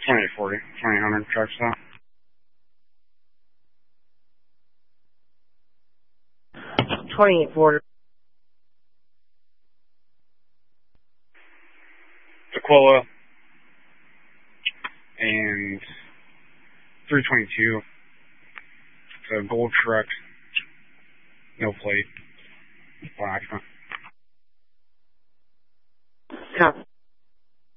2840, 2800 truck stop. $28.40. Aquila and 322. It's a gold truck, no plate, black. Copy.